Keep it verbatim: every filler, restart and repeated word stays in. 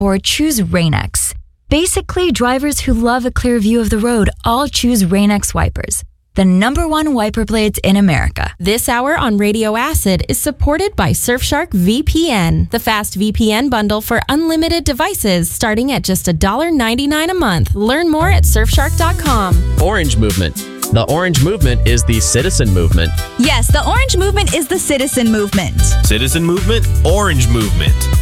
or choose Rain-X. Basically, drivers who love a clear view of the road all choose Rain-X wipers, the number one wiper blades in America. This hour on Radio Acid is supported by Surfshark V P N, the fast V P N bundle for unlimited devices starting at just one dollar and ninety-nine cents a month. Learn more at surfshark dot com. Orange Movement. The Orange Movement is the citizen movement. Yes, the Orange Movement is the citizen movement. Citizen movement, Orange Movement.